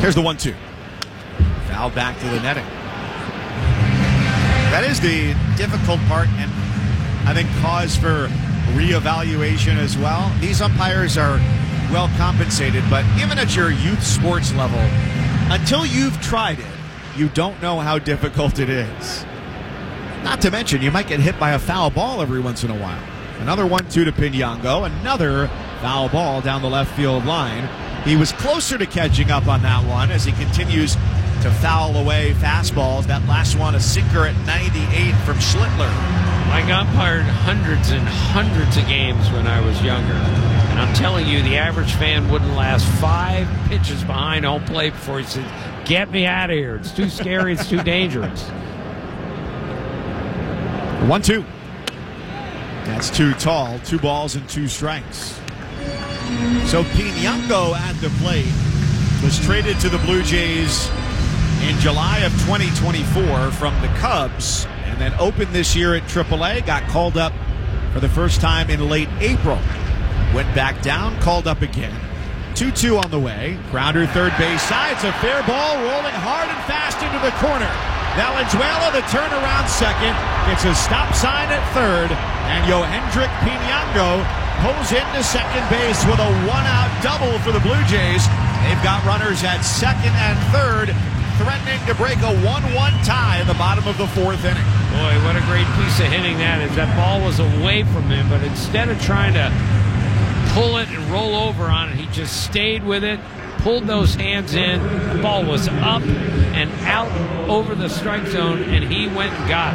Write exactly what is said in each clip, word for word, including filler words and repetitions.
Here's the one two. Foul back to the netting. That is the difficult part, and I think cause for reevaluation as well. These umpires are well compensated, but even at your youth sports level, until you've tried it, you don't know how difficult it is. Not to mention, you might get hit by a foul ball every once in a while. Another one two to Pinyango, another foul ball down the left field line. He was closer to catching up on that one as he continues to foul away fastballs. That last one, a sinker at ninety-eight from Schlittler. I umpired hundreds and hundreds of games when I was younger. And I'm telling you, the average fan wouldn't last five pitches behind home plate before he said, "Get me out of here. It's too scary. It's too dangerous." one two. That's too tall. Two balls and two strikes. So Pinyango at the plate was traded to the Blue Jays in July of twenty twenty-four from the Cubs, and then opened this year at triple A, got called up for the first time in late April. Went back down, called up again. two two on the way. Grounder third base side. It's a fair ball, rolling hard and fast into the corner. Valenzuela, the turnaround second. It's a stop sign at third, and Yohendrick Pinyango pulls into second base with a one-out double for the Blue Jays. They've got runners at second and third, threatening to break a one one tie in the bottom of the fourth inning. Boy, what a great piece of hitting that is. That ball was away from him, but instead of trying to pull it and roll over on it, he just stayed with it, pulled those hands in. The ball was up and out over the strike zone, and he went and got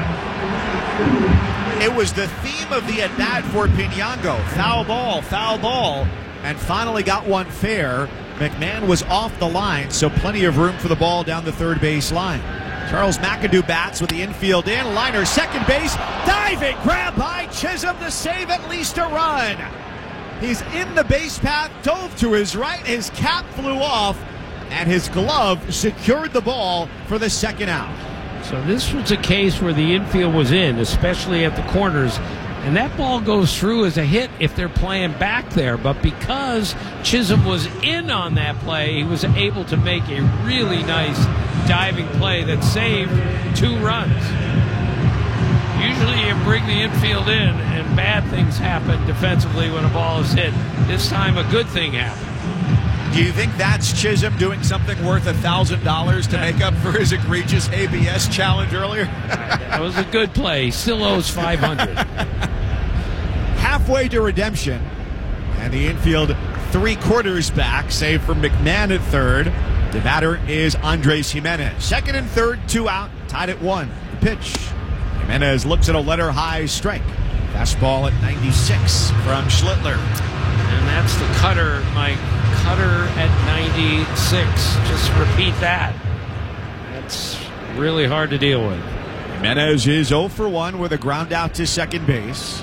it. It was the theme of the at-bat for Pinyango. Foul ball, foul ball, and finally got one fair. McMahon was off the line, so plenty of room for the ball down the third base line. Charles McAdoo bats with the infield in. Liner second base. Diving grab by Chisholm to save at least a run. He's in the base path, dove to his right. His cap flew off, and his glove secured the ball for the second out. So this was a case where the infield was in, especially at the corners. And that ball goes through as a hit if they're playing back there. But because Chisholm was in on that play, he was able to make a really nice diving play that saved two runs. Usually you bring the infield in and bad things happen defensively when a ball is hit. This time a good thing happened. Do you think that's Chisholm doing something worth one thousand dollars to make up for his egregious A B S challenge earlier? That was a good play. He still owes five hundred dollars. Halfway to redemption, and the infield three quarters back, save for McMahon at third. The batter is Andres Gimenez. Second and third, two out, tied at one. The pitch. Gimenez looks at a letter high strike. Fastball at ninety-six from Schlittler. And that's the cutter, Mike. Cutter at ninety-six. Just repeat that. That's really hard to deal with. Gimenez is oh for one with a ground out to second base.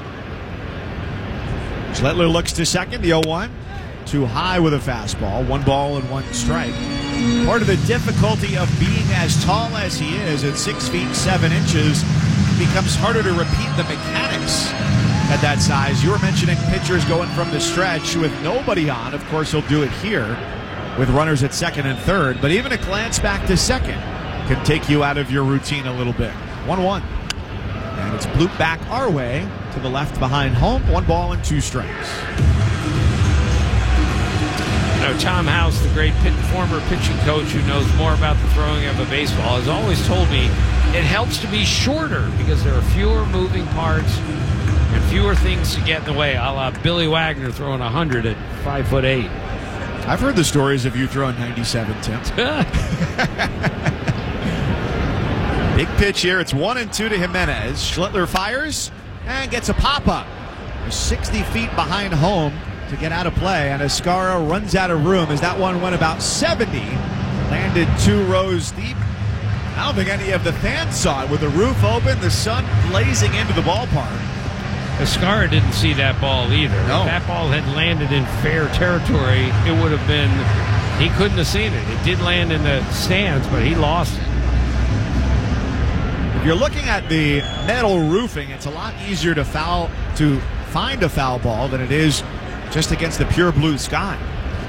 Schlittler looks to second, the oh one. Too high with a fastball. One ball and one strike. Part of the difficulty of being as tall as he is at six feet seven inches, it becomes harder to repeat the mechanics at that size. You were mentioning pitchers going from the stretch with nobody on. Of course, he'll do it here with runners at second and third. But even a glance back to second can take you out of your routine a little bit. one one. And it's blooped back our way to the left behind home. One ball and two strikes. You know, Tom House, the great pit, former pitching coach who knows more about the throwing of a baseball, has always told me it helps to be shorter because there are fewer moving parts and fewer things to get in the way, a la Billy Wagner throwing one hundred at five foot eight. I've heard the stories of you throwing ninety-seven, Tim. Big pitch here. It's one and two to Gimenez. Schlittler fires and gets a pop-up. sixty feet behind home to get out of play, and Escara runs out of room as that one went about seventy. Landed two rows deep. I don't think any of the fans saw it with the roof open, the sun blazing into the ballpark. Escara didn't see that ball either. No. If that ball had landed in fair territory, it would have been, he couldn't have seen it. It did land in the stands, but he lost it. If you're looking at the metal roofing, it's a lot easier to foul to find a foul ball than it is just against the pure blue sky.